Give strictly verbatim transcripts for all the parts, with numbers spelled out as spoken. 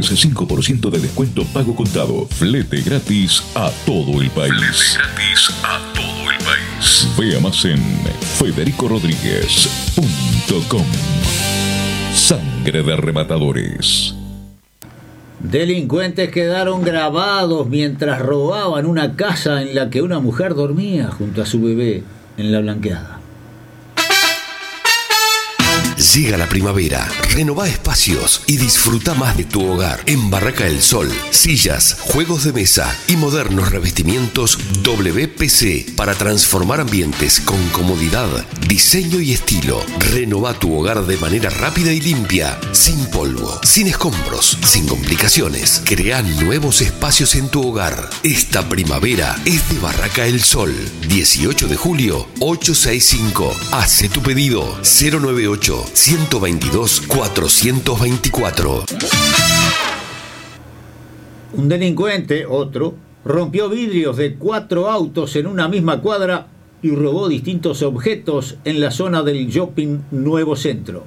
dólares, cinco por ciento de descuento pago contado. Flete gratis a todo el país. Flete gratis a todo el país. Vea más en federico rodríguez punto com. Sangre de rematadores. Delincuentes quedaron grabados mientras robaban una casa en la que una mujer dormía junto a su bebé en la blanqueada. Llega la primavera, renová espacios y disfruta más de tu hogar. En Barraca del Sol, sillas, juegos de mesa y modernos revestimientos W P C para transformar ambientes con comodidad, diseño y estilo. Renová tu hogar de manera rápida y limpia, sin polvo, sin escombros, sin complicaciones. Crea nuevos espacios en tu hogar. Esta primavera es de Barraca del Sol. dieciocho de julio, ochocientos sesenta y cinco. Hace tu pedido cero noventa y ocho, ciento veintidós, cuatrocientos veinticuatro. Un delincuente, otro, rompió vidrios de cuatro autos en una misma cuadra y robó distintos objetos en la zona del shopping Nuevo Centro.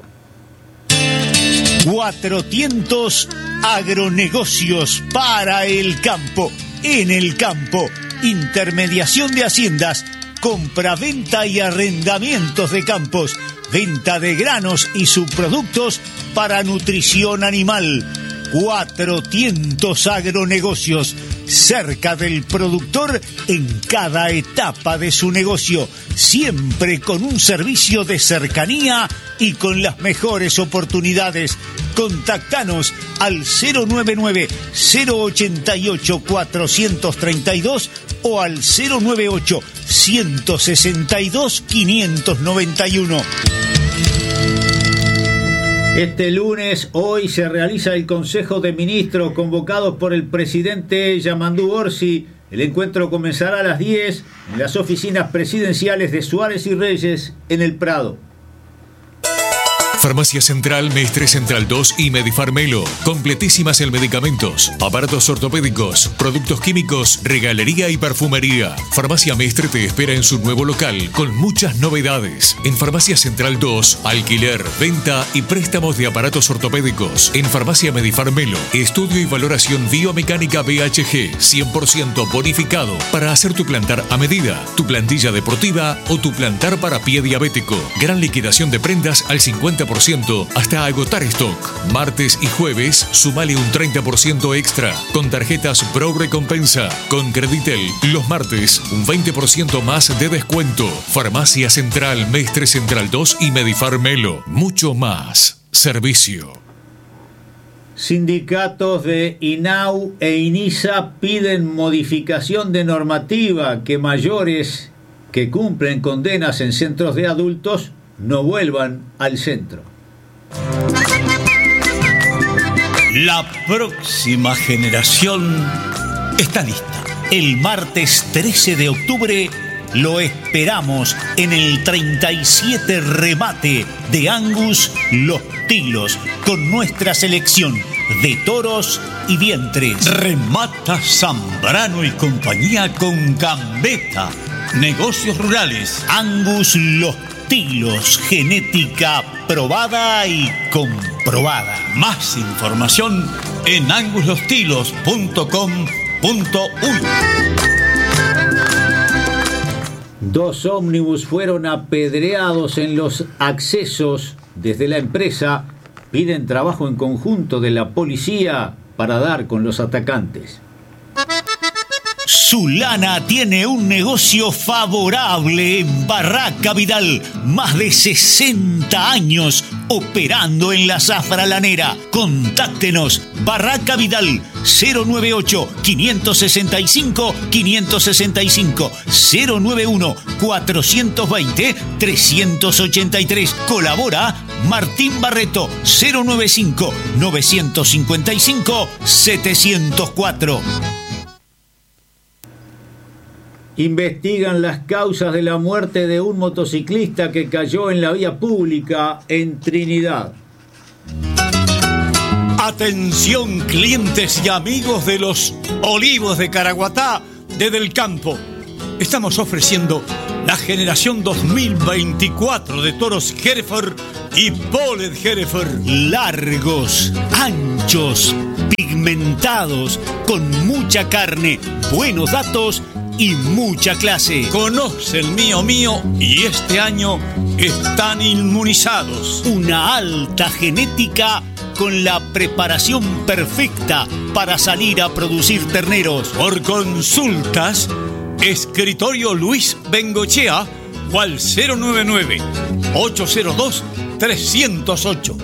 cuatrocientos agronegocios para el campo, en el campo, intermediación de haciendas, compra-venta y arrendamientos de campos, venta de granos y subproductos para nutrición animal. cuatrocientos agronegocios, cerca del productor en cada etapa de su negocio, siempre con un servicio de cercanía y con las mejores oportunidades. Contactanos al cero noventa y nueve, cero ochenta y ocho, cuatrocientos treinta y dos o al cero noventa y ocho, ciento sesenta y dos, quinientos noventa y uno. Este lunes, hoy, se realiza el Consejo de Ministros convocados por el presidente Yamandú Orsi. El encuentro comenzará a las diez en las oficinas presidenciales de Suárez y Reyes en El Prado. Farmacia Central, Mestre Central dos y Medifarmelo. Completísimas en medicamentos, aparatos ortopédicos, productos químicos, regalería y perfumería. Farmacia Mestre te espera en su nuevo local con muchas novedades. En Farmacia Central dos, alquiler, venta y préstamos de aparatos ortopédicos. En Farmacia Medifarmelo, estudio y valoración biomecánica B H G, cien por ciento bonificado para hacer tu plantar a medida, tu plantilla deportiva o tu plantar para pie diabético. Gran liquidación de prendas al cincuenta por ciento hasta agotar stock. Martes y jueves, sumale un treinta por ciento extra con tarjetas Pro Recompensa. Con Creditel, los martes, un veinte por ciento más de descuento. Farmacia Central, Mestre Central dos y Medifarmelo. Mucho más servicio. Sindicatos de INAU e INISA piden modificación de normativa, que mayores que cumplen condenas en centros de adultos no vuelvan al centro. La próxima generación está lista. El martes trece de octubre lo esperamos en el treinta y siete remate de Angus Los Tilos con nuestra selección de toros y vientres. Remata Zambrano y compañía con Gambetta. Negocios rurales. Angus Los Tilos, genética probada y comprobada. Más información en angus los tilos punto com punto uy. Dos ómnibus fueron apedreados en los accesos. Desde la empresa piden trabajo en conjunto de la policía para dar con los atacantes. Sulana tiene un negocio favorable en Barraca Vidal. Más de sesenta años operando en la zafra lanera. Contáctenos. Barraca Vidal cero noventa y ocho, quinientos sesenta y cinco, quinientos sesenta y cinco, cero noventa y uno, cuatrocientos veinte, trescientos ochenta y tres. Colabora Martín Barreto cero noventa y cinco, novecientos cincuenta y cinco, setecientos cuatro. Investigan las causas de la muerte de un motociclista que cayó en la vía pública en Trinidad. Atención, clientes y amigos de los Olivos de Caraguatá de Del Campo. Estamos ofreciendo la generación dos mil veinticuatro de toros Hereford y Polled Hereford. Largos, anchos, pigmentados, con mucha carne, buenos datos y mucha clase. Conoce el mío mío y este año están inmunizados. Una alta genética con la preparación perfecta para salir a producir terneros. Por consultas, Escritorio Luis Bengochea o al cero nueve nueve, ocho cero dos, tres cero ocho.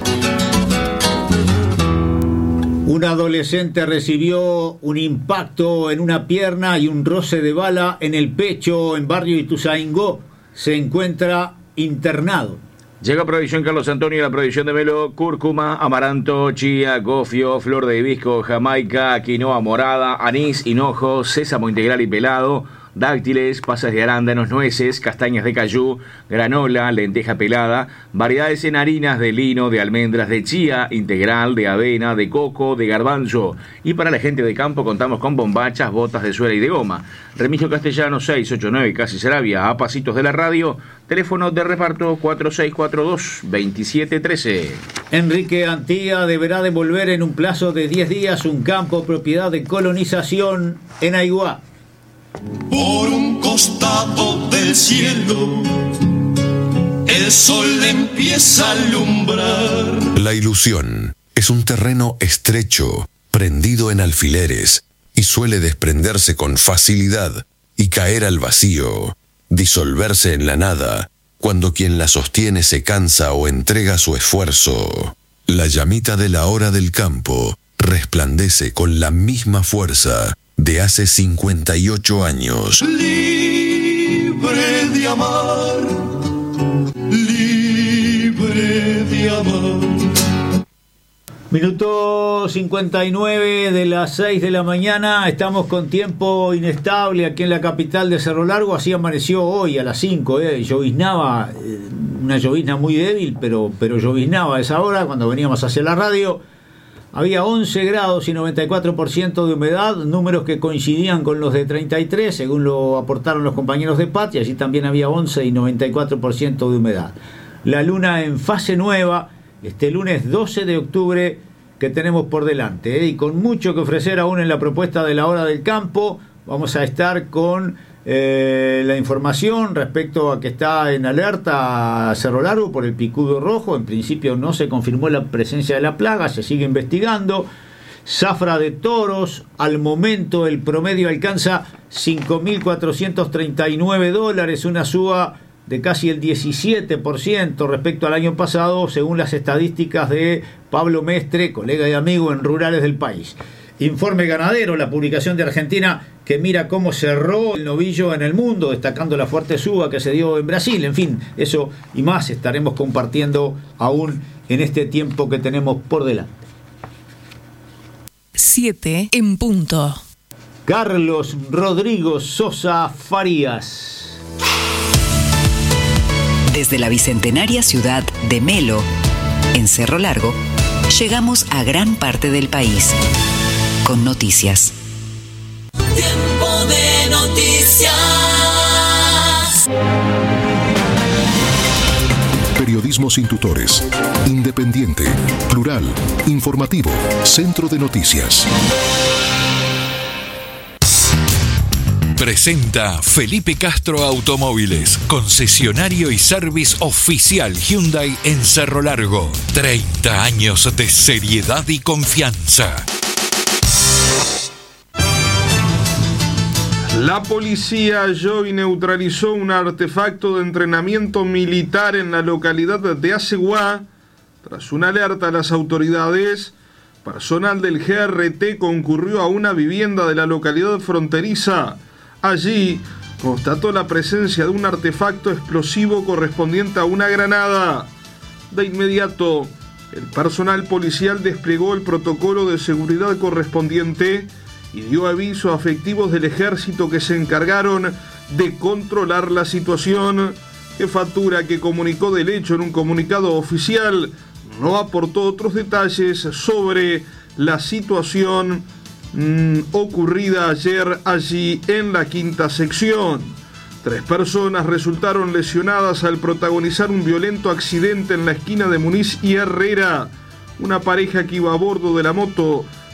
Un adolescente recibió un impacto en una pierna y un roce de bala en el pecho en barrio Ituzaingó. Se encuentra internado. Llega Provisión Carlos Antonio, la provisión de Melo, cúrcuma, amaranto, chía, gofio, flor de hibisco, jamaica, quinoa morada, anís, hinojo, sésamo integral y pelado, dáctiles, pasas de arándanos, nueces, castañas de cayú, granola, lenteja pelada, variedades en harinas de lino, de almendras, de chía integral, de avena, de coco, de garbanzo. Y para la gente de campo contamos con bombachas, botas de suela y de goma. Remigio Castellano seiscientos ochenta y nueve, Casi Sarabia, a pasitos de la radio. Teléfono de reparto cuatro seis cuatro dos, veintisiete trece. Enrique Antía deberá devolver en un plazo de diez días un campo propiedad de colonización en Aiguá. Por un costado del cielo, el sol empieza a alumbrar. La ilusión es un terreno estrecho, prendido en alfileres, y suele desprenderse con facilidad y caer al vacío, disolverse en la nada, cuando quien la sostiene se cansa o entrega su esfuerzo. La llamita de la hora del campo resplandece con la misma fuerza de hace cincuenta y ocho años. Libre de amar, libre de amar. Minuto cincuenta y nueve de las seis de la mañana. Estamos con tiempo inestable aquí en la capital de Cerro Largo. Así amaneció hoy a las cinco. Eh. Lloviznaba, eh, una llovizna muy débil, pero, pero lloviznaba a esa hora cuando veníamos hacia la radio. Había once grados y noventa y cuatro por ciento de humedad, números que coincidían con los de treinta y tres, según lo aportaron los compañeros de P A T, y allí también había once y noventa y cuatro por ciento de humedad. La luna en fase nueva, este lunes doce de octubre que tenemos por delante, ¿eh? Y con mucho que ofrecer aún en la propuesta de la hora del campo. Vamos a estar con eh, la información respecto a que está en alerta Cerro Largo por el picudo rojo. En principio no se confirmó la presencia de la plaga, se sigue investigando. Zafra de toros, al momento el promedio alcanza cinco mil cuatrocientos treinta y nueve dólares, una suba de casi el diecisiete por ciento respecto al año pasado, según las estadísticas de Pablo Mestre, colega y amigo en Rurales del País. Informe ganadero, la publicación de Argentina, que mira cómo cerró el novillo en el mundo, destacando la fuerte suba que se dio en Brasil. En fin, eso y más estaremos compartiendo aún en este tiempo que tenemos por delante. siete en punto. Carlos Rodrigo Sosa Farías. Desde la bicentenaria ciudad de Melo, en Cerro Largo, llegamos a gran parte del país con noticias. Tiempo de noticias. Periodismo sin tutores, independiente, plural, informativo, Centro de Noticias. Presenta Felipe Castro Automóviles, concesionario y service oficial Hyundai en Cerro Largo. treinta años de seriedad y confianza. La policía halló y neutralizó un artefacto de entrenamiento militar en la localidad de Aceguá. Tras una alerta a las autoridades, personal del G R T concurrió a una vivienda de la localidad fronteriza. Allí constató la presencia de un artefacto explosivo correspondiente a una granada. De inmediato, el personal policial desplegó el protocolo de seguridad correspondiente y dio aviso a efectivos del ejército que se encargaron de controlar la situación. Jefatura, que comunicó del hecho en un comunicado oficial, no aportó otros detalles sobre la situación mmm, ocurrida ayer allí en la quinta sección. Tres personas resultaron lesionadas al protagonizar un violento accidente en la esquina de Muniz y Herrera. Una pareja que iba a bordo de la moto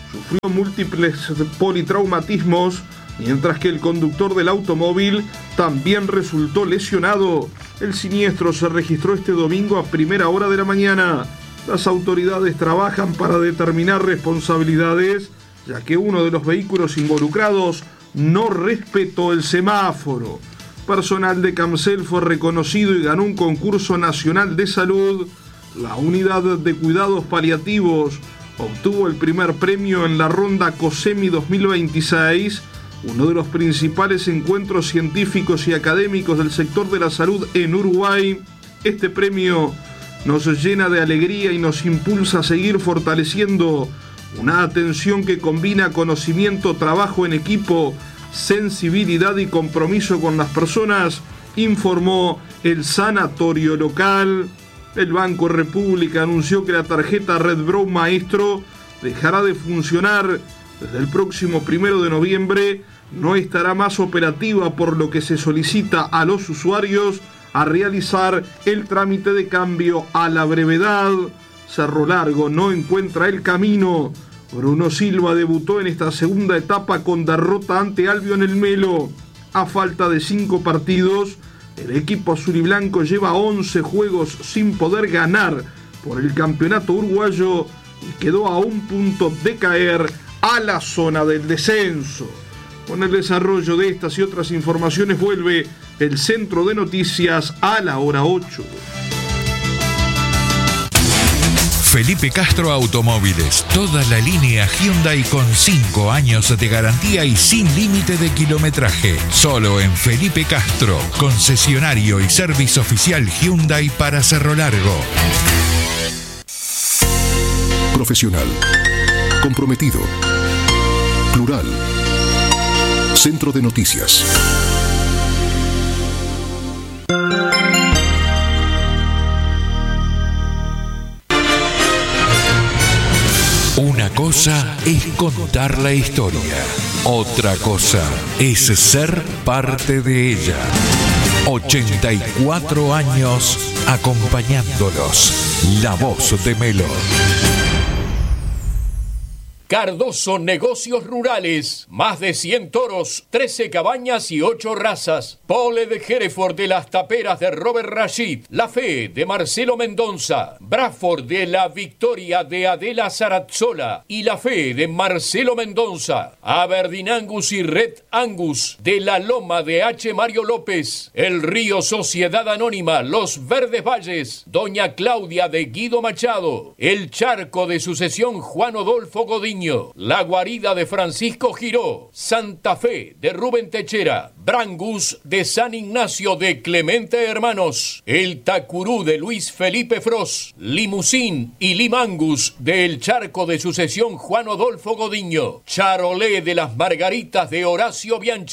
sufrió múltiples politraumatismos, mientras que el conductor del automóvil también resultó lesionado. El siniestro se registró este domingo a primera hora de la mañana. Las autoridades trabajan para determinar responsabilidades, ya que uno de los vehículos involucrados no respetó el semáforo. Personal de Camsel fue reconocido y ganó un concurso nacional de salud. La unidad de cuidados paliativos obtuvo el primer premio en la ronda COSEMI dos mil veintiséis, uno de los principales encuentros científicos y académicos del sector de la salud en Uruguay. Este premio nos llena de alegría y nos impulsa a seguir fortaleciendo una atención que combina conocimiento, trabajo en equipo, sensibilidad y compromiso con las personas, informó el sanatorio local. El Banco República anunció que la tarjeta Red Brown Maestro dejará de funcionar desde el próximo primero de noviembre. No estará más operativa, por lo que se solicita a los usuarios a realizar el trámite de cambio a la brevedad. Cerro Largo no encuentra el camino. Bruno Silva debutó en esta segunda etapa con derrota ante Albion el Melo. A falta de cinco partidos, el equipo azul y blanco lleva once juegos sin poder ganar por el campeonato uruguayo y quedó a un punto de caer a la zona del descenso. Con el desarrollo de estas y otras informaciones vuelve el Centro de Noticias a la hora ocho. Felipe Castro Automóviles, toda la línea Hyundai con cinco años de garantía y sin límite de kilometraje. Solo en Felipe Castro, concesionario y servicio oficial Hyundai para Cerro Largo. Profesional, comprometido, plural. Centro de Noticias. Una cosa es contar la historia, otra cosa es ser parte de ella. ochenta y cuatro años acompañándolos. La voz de Melo. Cardoso Negocios Rurales, más de cien toros, trece cabañas y ocho razas. Pole de Hereford de las Taperas de Robert Rashid, La Fe de Marcelo Mendonza, Bradford de La Victoria de Adela Zarazzola y La Fe de Marcelo Mendonza, Aberdeen Angus y Red Angus de La Loma de H. Mario López, El Río Sociedad Anónima, Los Verdes Valles, Doña Claudia de Guido Machado, El Charco de Sucesión Juan Odolfo Godín, La Guarida de Francisco Giró, Santa Fe de Rubén Techera, Brangus de San Ignacio de Clemente Hermanos, El Tacurú de Luis Felipe Fros, Limusín y Limangus de El Charco de Sucesión Juan Odolfo Godiño, Charolé de las Margaritas de Horacio Bianchi.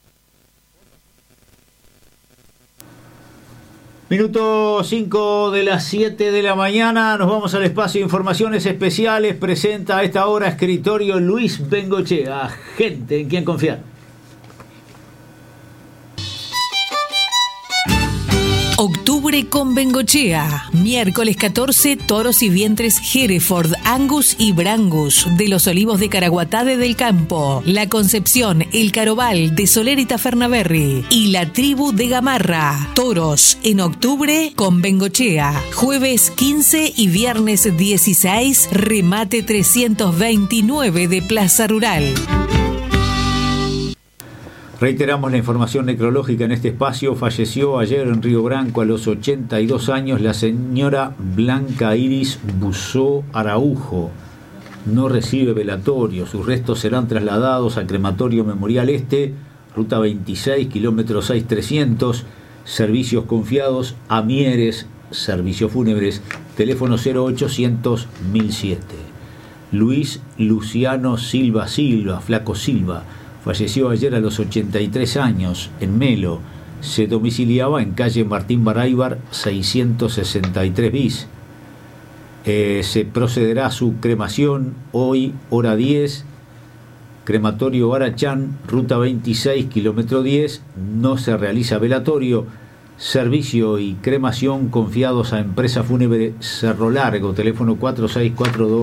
Minuto cinco de las siete de la mañana, nos vamos al espacio de informaciones especiales. Presenta a esta hora escritorio Luis Bengochea, gente en quien confiar. Octubre con Bengochea. Miércoles catorce, toros y vientres Hereford, Angus y Brangus de los Olivos de Caraguatá del Campo, La Concepción, El Carobal de Soler y Tafernaberry y la Tribu de Gamarra. Toros en octubre con Bengochea. Jueves quince y viernes dieciséis, remate trescientos veintinueve de Plaza Rural. Reiteramos la información necrológica en este espacio. Falleció ayer en Río Branco a los ochenta y dos años la señora Blanca Iris Buzó Araujo. No recibe velatorio. Sus restos serán trasladados al Crematorio Memorial Este, ruta veintiséis, kilómetro seis mil trescientos. Servicios confiados a Mieres, servicios fúnebres, teléfono cero ochocientos mil siete. Luis Luciano Silva Silva, Flaco Silva, falleció ayer a los ochenta y tres años en Melo. Se domiciliaba en calle Martín Baráibar seiscientos sesenta y tres bis. Eh, se procederá a su cremación hoy, hora diez. Crematorio Barachán, ruta veintiséis, kilómetro diez. No se realiza velatorio. Servicio y cremación confiados a Empresa Fúnebre Cerro Largo. Teléfono cuatro seis cuatro dos,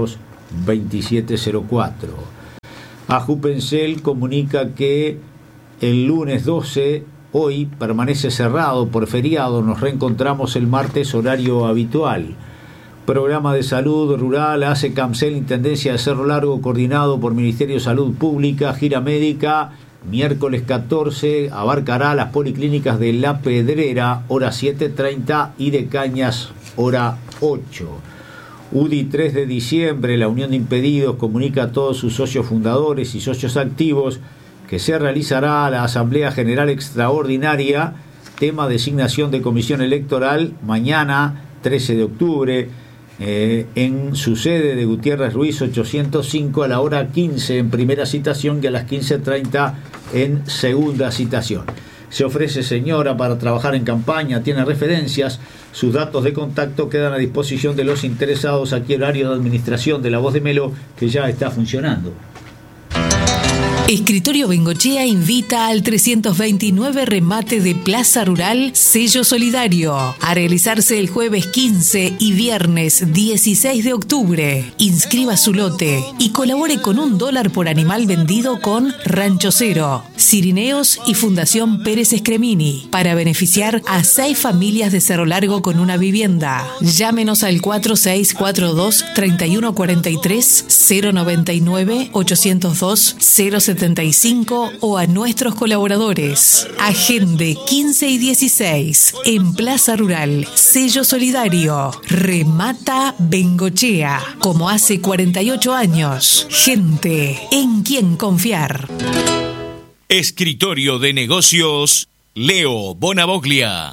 veintisiete cero cuatro. Ajupencel comunica que el lunes doce, hoy, permanece cerrado por feriado. Nos reencontramos el martes, horario habitual. Programa de Salud Rural hace Camcel, Intendencia de Cerro Largo, coordinado por Ministerio de Salud Pública. Gira médica, miércoles catorce, abarcará las policlínicas de La Pedrera, hora siete treinta, y de Cañas, hora ocho. U D I tres de diciembre, la Unión de Impedidos comunica a todos sus socios fundadores y socios activos que se realizará la Asamblea General Extraordinaria, tema designación de comisión electoral, mañana trece de octubre, eh, en su sede de Gutiérrez Ruiz ochocientos cinco, a la hora quince en primera citación y a las quince treinta en segunda citación. Se ofrece señora para trabajar en campaña, tiene referencias, sus datos de contacto quedan a disposición de los interesados. Aquí el horario de administración de La Voz de Melo, que ya está funcionando. Escritorio Bengochea invita al trescientos veintinueve remate de Plaza Rural Sello Solidario a realizarse el jueves quince y viernes dieciséis de octubre. Inscriba su lote y colabore con un dólar por animal vendido con Rancho Cero, Cirineos y Fundación Pérez Escremini para beneficiar a seis familias de Cerro Largo con una vivienda. Llámenos al cuatro seis cuatro dos, tres uno cuatro tres, cero noventa y nueve, ochocientos dos, cero setenta y cinco o a nuestros colaboradores. Agende quince y dieciséis en Plaza Rural Sello Solidario. Remata Bengochea, como hace cuarenta y ocho años. Gente en quien confiar. Escritorio de Negocios Leo Bonavoglia.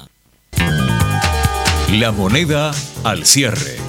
La moneda al cierre.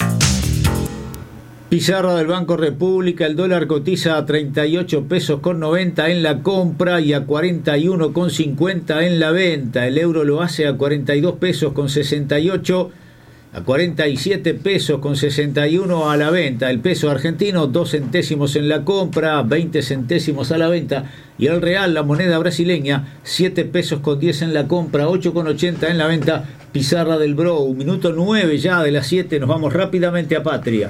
Pizarra del Banco República, el dólar cotiza a treinta y ocho pesos con noventa en la compra y a cuarenta y uno con cincuenta en la venta. El euro lo hace a cuarenta y dos pesos con sesenta y ocho, a cuarenta y siete pesos con sesenta y uno a la venta. El peso argentino, dos centésimos en la compra, veinte centésimos a la venta. Y el real, la moneda brasileña, siete pesos con diez en la compra, ocho con ochenta en la venta. Pizarra del Bro, minuto nueve ya de las siete, nos vamos rápidamente a Patria.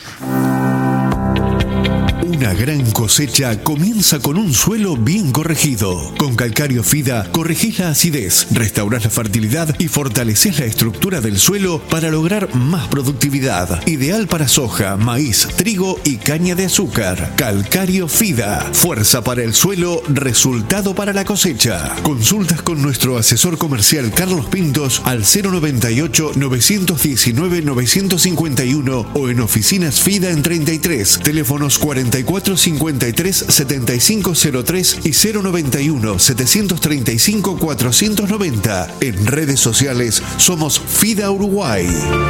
Una gran cosecha comienza con un suelo bien corregido. Con Calcario Fida corregís la acidez, restaurás la fertilidad y fortaleces la estructura del suelo para lograr más productividad. Ideal para soja, maíz, trigo y caña de azúcar. Calcario Fida. Fuerza para el suelo, resultado para la cosecha. Consultas con nuestro asesor comercial Carlos Pintos al cero noventa y ocho, nueve uno nueve, nueve cinco uno o en Oficinas Fida en treinta y tres. Teléfonos cuarenta y cuatro cincuenta y tres setenta y cinco cero tres y cero noventa y uno setecientos treinta y cinco cuatrocientos noventa. En redes sociales somos Fida Uruguay.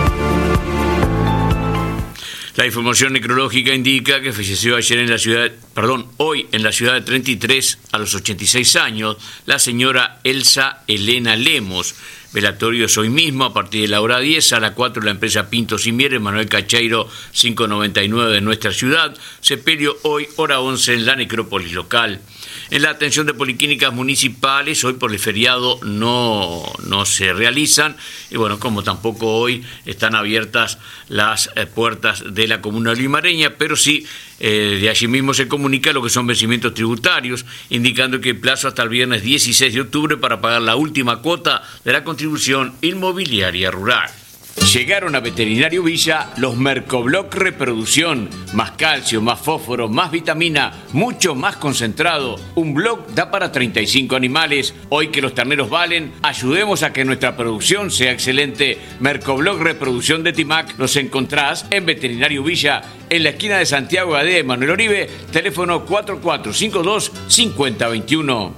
La información necrológica indica que falleció ayer en la ciudad, perdón, hoy en la ciudad de treinta y tres, a los ochenta y seis años, la señora Elsa Elena Lemos. Velatorio es hoy mismo a partir de la hora diez, a las cuatro la empresa Pintos y Mieres, Manuel Cacheiro quinientos noventa y nueve de nuestra ciudad. Sepelio hoy, hora once en la necrópolis local. En la atención de policlínicas municipales, hoy por el feriado no, no se realizan, y bueno, como tampoco hoy están abiertas las eh, puertas de la comuna limareña, pero sí eh, de allí mismo se comunica lo que son vencimientos tributarios, indicando que el plazo hasta el viernes dieciséis de octubre para pagar la última cuota de la contribución inmobiliaria rural. Llegaron a Veterinario Villa los Mercobloc Reproducción, más calcio, más fósforo, más vitamina, mucho más concentrado. Un bloc da para treinta y cinco animales. Hoy que los terneros valen, ayudemos a que nuestra producción sea excelente. Mercobloc Reproducción de Timac los encontrás en Veterinario Villa, en la esquina de Santiago Gadea y Manuel Oribe, teléfono cuatro cuatro cinco dos, cinco cero dos uno.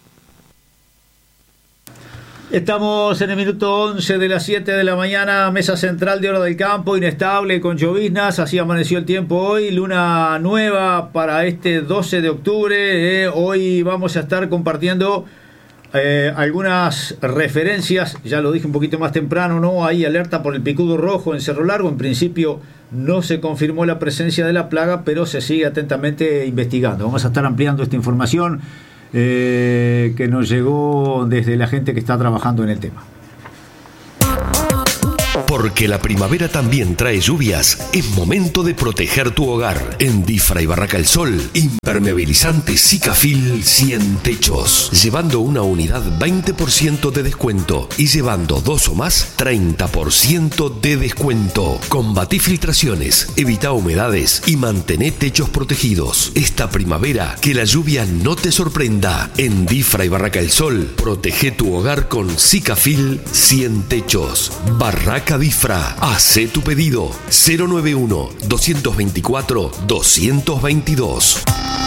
Estamos en el minuto once de las siete de la mañana, mesa central de Hora del Campo, inestable con lloviznas, así amaneció el tiempo hoy, luna nueva para este doce de octubre, eh, hoy vamos a estar compartiendo eh, algunas referencias, ya lo dije un poquito más temprano, ¿no? Hay alerta por el picudo rojo en Cerro Largo, en principio no se confirmó la presencia de la plaga, pero se sigue atentamente investigando. Vamos a estar ampliando esta información Eh, que nos llegó desde la gente que está trabajando en el tema. Porque la primavera también trae lluvias, es momento de proteger tu hogar. En Difra y Barraca El Sol, impermeabilizante Sikafil cien techos. Llevando una unidad veinte por ciento de descuento y llevando dos o más treinta por ciento de descuento. Combatí filtraciones, evita humedades y mantén techos protegidos. Esta primavera, que la lluvia no te sorprenda. En Difra y Barraca El Sol, protege tu hogar con Sikafil cien techos. Barraca Difra. Hacé tu pedido. cero nueve uno, dos veinticuatro, doscientos veintidós.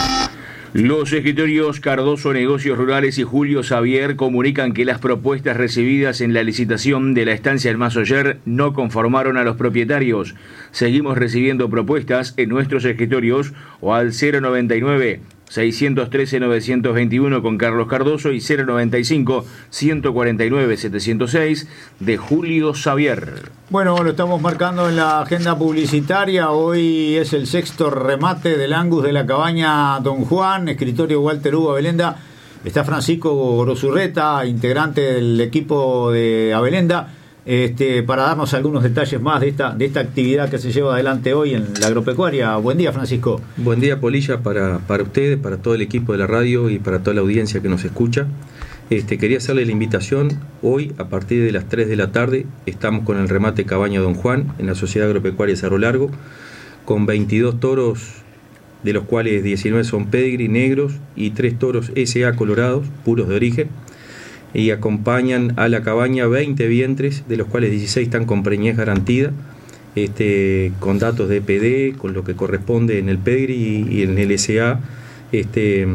Los escritorios Cardoso Negocios Rurales y Julio Xavier comunican que las propuestas recibidas en la licitación de la estancia del Masoyer no conformaron a los propietarios. Seguimos recibiendo propuestas en nuestros escritorios o al cero noventa y nueve, seiscientos trece, novecientos veintiuno con Carlos Cardoso y cero noventa y cinco, ciento cuarenta y nueve, setecientos seis de Julio Xavier. Bueno, lo estamos marcando en la agenda publicitaria. Hoy es el sexto remate del Angus de la cabaña Don Juan, escritorio Walter Hugo Abelenda. Está Francisco Grosurreta, integrante del equipo de Abelenda, este, para darnos algunos detalles más de esta, de esta actividad que se lleva adelante hoy en la agropecuaria. Buen día, Francisco. Buen día, Polilla, para, para ustedes, para todo el equipo de la radio y para toda la audiencia que nos escucha. Este, quería hacerle la invitación. Hoy, a partir de las tres de la tarde, estamos con el remate Cabaña Don Juan en la Sociedad Agropecuaria Cerro Largo, con veintidós toros, de los cuales diecinueve son pedigree negros y tres toros S A colorados, puros de origen. Y acompañan a la cabaña veinte vientres, de los cuales dieciséis están con preñez garantida, este, con datos de P D, con lo que corresponde en el pedigree y, y en el S A. Este,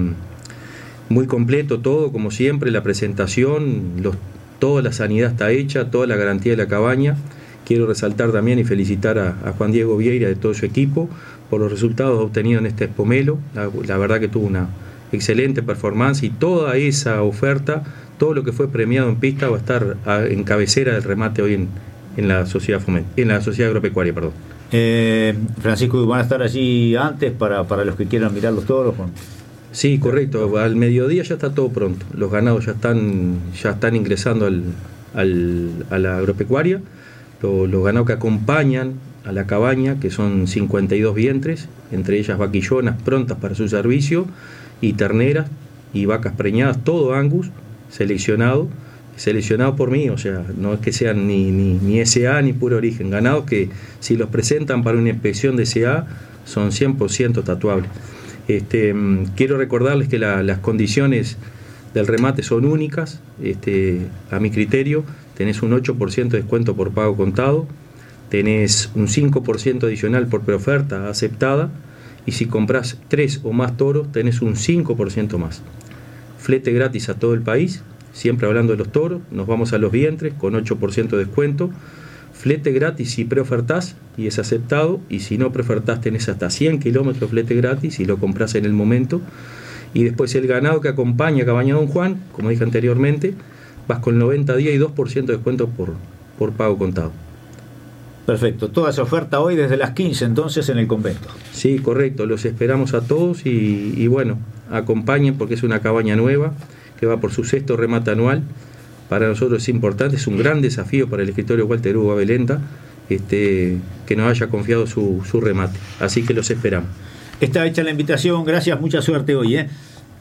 muy completo todo, como siempre, la presentación, los, toda la sanidad está hecha, toda la garantía de la cabaña. Quiero resaltar también y felicitar a, a Juan Diego Vieira de todo su equipo por los resultados obtenidos en este Expomelo. La, la verdad que tuvo una excelente performance y toda esa oferta, todo lo que fue premiado en pista va a estar a, en cabecera del remate hoy en, en la sociedad Foment, en la sociedad agropecuaria, perdón. Eh, Francisco, ¿van a estar allí antes para, para los que quieran mirar los toros? Sí, correcto. Al mediodía ya está todo pronto. Los ganados ya están ya están ingresando al, al, a la agropecuaria. Los, los ganados que acompañan a la cabaña, que son cincuenta y dos vientres, entre ellas vaquillonas prontas para su servicio, y terneras y vacas preñadas, todo Angus, seleccionado, seleccionado por mí, o sea, no es que sean ni, ni, ni S A ni puro origen, ganados que si los presentan para una inspección de S A son cien por ciento tatuables. Este, quiero recordarles que la, las condiciones del remate son únicas, este, a mi criterio. Tenés un ocho por ciento de descuento por pago contado, tenés un cinco por ciento adicional por preoferta aceptada, y si compras tres o más toros tenés un cinco por ciento más. Flete gratis a todo el país, siempre hablando de los toros. Nos vamos a los vientres con ocho por ciento de descuento. Flete gratis si preofertás y es aceptado, y si no preofertás tenés hasta cien kilómetros de flete gratis y lo compras en el momento. Y después el ganado que acompaña a Cabaña Don Juan, como dije anteriormente, vas con noventa días y dos por ciento de descuento por, por pago contado. Perfecto, toda esa oferta hoy desde las quince entonces en el convento. Sí, correcto, los esperamos a todos y, y bueno, acompañen porque es una cabaña nueva que va por su sexto remate anual. Para nosotros es importante, es un gran desafío para el escritorio Walter Hugo Abelenda, este, que nos haya confiado su, su remate. Así que los esperamos. Está hecha la invitación, gracias, mucha suerte hoy, ¿eh?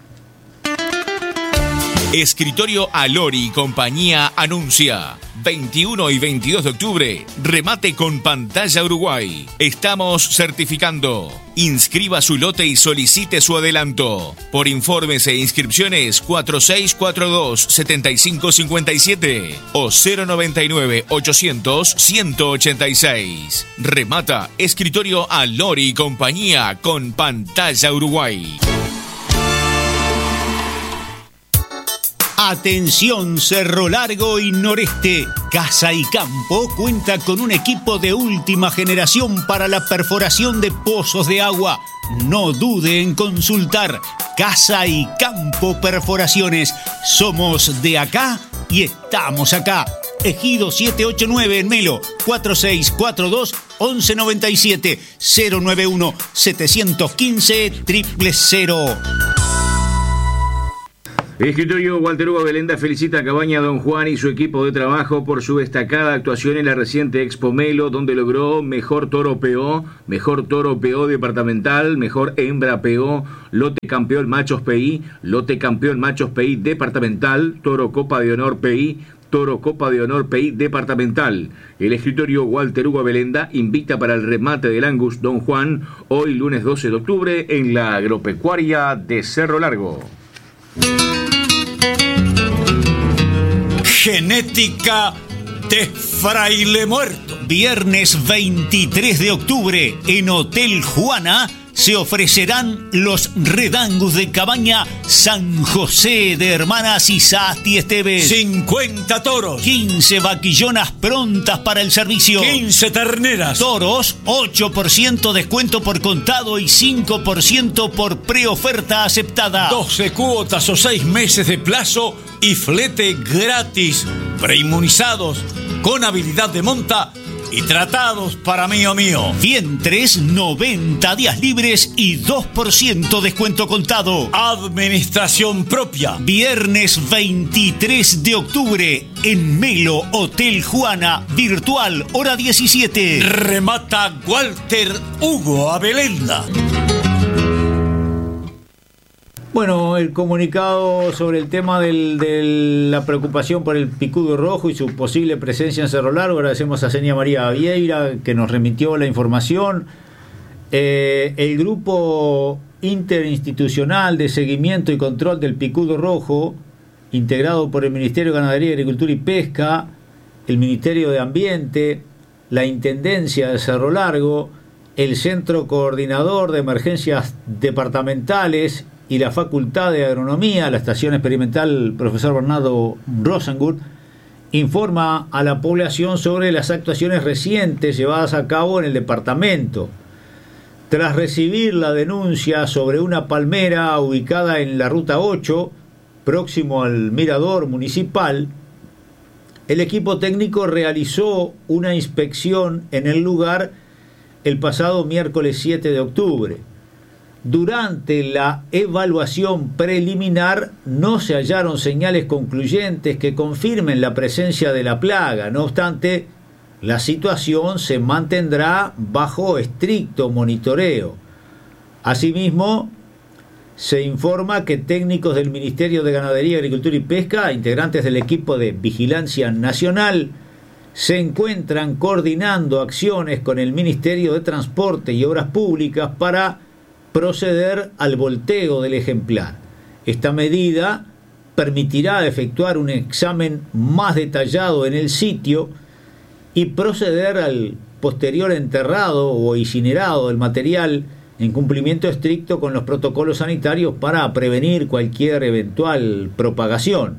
Escritorio Alori y compañía anuncia veintiuno y veintidós de octubre, remate con pantalla Uruguay. Estamos certificando. Inscriba su lote y solicite su adelanto. Por informes e inscripciones cuatro seis cuatro dos, siete cinco cinco siete o cero noventa y nueve, ochocientos, ciento ochenta y seis. Remata Escritorio Alori y compañía con pantalla Uruguay. Atención Cerro Largo y Noreste. Casa y Campo cuenta con un equipo de última generación para la perforación de pozos de agua. No dude en consultar. Casa y Campo Perforaciones. Somos de acá y estamos acá. Ejido setecientos ochenta y nueve en Melo. cuatro seis cuatro dos, once noventa y siete. cero nueve uno, setecientos quince, cero cero cero. El escritorio Walter Hugo Belenda felicita a Cabaña Don Juan y su equipo de trabajo por su destacada actuación en la reciente Expo Melo, donde logró mejor toro P O, mejor toro P O departamental, mejor hembra P O, lote campeón machos P I, lote campeón machos P I departamental, toro Copa de Honor P I, toro Copa de Honor P I departamental. El escritorio Walter Hugo Belenda invita para el remate del Angus Don Juan hoy lunes doce de octubre en la agropecuaria de Cerro Largo. Genética de Fraile Muerto. Viernes veintitrés de octubre en Hotel Juana se ofrecerán los Redangus de Cabaña San José de Hermanas Isasti Esteves. cincuenta toros. quince vaquillonas prontas para el servicio. quince terneras. Toros, ocho por ciento descuento por contado y cinco por ciento por preoferta aceptada. doce cuotas o seis meses de plazo y flete gratis. Preinmunizados, con habilidad de monta y tratados para mío mío. Vientres, noventa días libres y dos por ciento descuento contado. Administración propia. Viernes veintitrés de octubre en Melo Hotel Juana, virtual, hora diecisiete. Remata Walter Hugo Abelenda. Bueno, el comunicado sobre el tema del, de la preocupación por el picudo rojo y su posible presencia en Cerro Largo. Agradecemos a Seña María Vieira que nos remitió la información. Eh, el grupo interinstitucional de seguimiento y control del picudo rojo, integrado por el Ministerio de Ganadería, Agricultura y Pesca, el Ministerio de Ambiente, la Intendencia de Cerro Largo, el Centro Coordinador de Emergencias Departamentales y la Facultad de Agronomía, la Estación Experimental Profesor Bernardo Rosengut, informa a la población sobre las actuaciones recientes llevadas a cabo en el departamento. Tras recibir la denuncia sobre una palmera ubicada en la Ruta ocho, próximo al Mirador Municipal, el equipo técnico realizó una inspección en el lugar el pasado miércoles siete de octubre. Durante la evaluación preliminar no se hallaron señales concluyentes que confirmen la presencia de la plaga. No obstante, la situación se mantendrá bajo estricto monitoreo. Asimismo, se informa que técnicos del Ministerio de Ganadería, Agricultura y Pesca, integrantes del equipo de Vigilancia Nacional, se encuentran coordinando acciones con el Ministerio de Transporte y Obras Públicas para proceder al volteo del ejemplar. Esta medida permitirá efectuar un examen más detallado en el sitio y proceder al posterior enterrado o incinerado del material en cumplimiento estricto con los protocolos sanitarios para prevenir cualquier eventual propagación.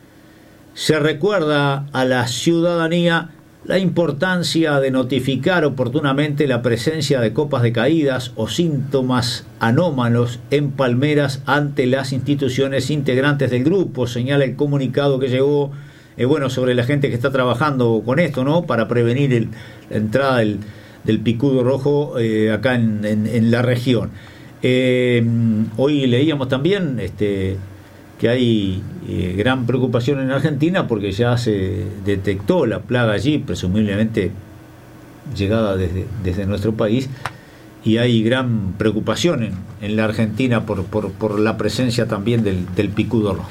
Se recuerda a la ciudadanía la importancia de notificar oportunamente la presencia de copas de caídas o síntomas anómalos en palmeras ante las instituciones integrantes del grupo, señala el comunicado que llegó eh, bueno, sobre la gente que está trabajando con esto, ¿no? Para prevenir el, la entrada del, del picudo rojo eh, acá en, en, en la región. Eh, hoy leíamos también este, que hay eh, gran preocupación en Argentina porque ya se detectó la plaga allí, presumiblemente llegada desde, desde nuestro país, y hay gran preocupación en, en la Argentina por, por, por la presencia también del, del picudo rojo.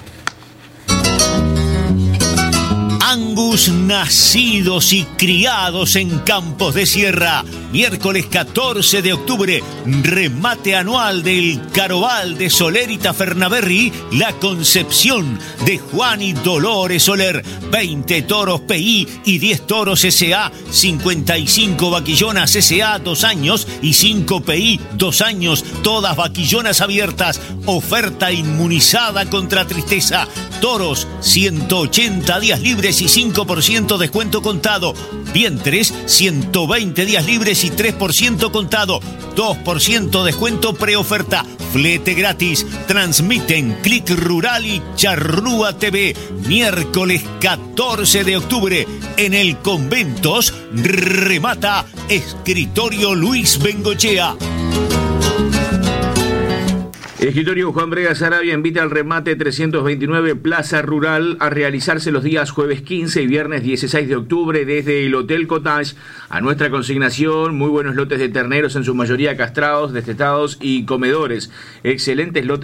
Angus nacidos y criados en Campos de Sierra. Miércoles catorce de octubre, remate anual del Caroval de Solerita Fernaberry, La Concepción de Juan y Dolores Soler. veinte toros P I y diez toros S A, cincuenta y cinco vaquillonas S A dos años y cinco P I dos años, todas vaquillonas abiertas. Oferta inmunizada contra tristeza. Toros, ciento ochenta días libres y cinco por ciento descuento contado. Vientres, ciento veinte días libres y tres por ciento contado. dos por ciento descuento preoferta. Flete gratis. Transmiten Click Rural y Charrúa T V. Miércoles catorce de octubre en el Conventos. Remata Escritorio Luis Bengochea. Escritorio Juan Brega Sarabia invita al remate trescientos veintinueve Plaza Rural a realizarse los días jueves quince y viernes dieciséis de octubre desde el Hotel Cottage. A nuestra consignación, muy buenos lotes de terneros, en su mayoría castrados, destetados y comedores. Excelentes lotes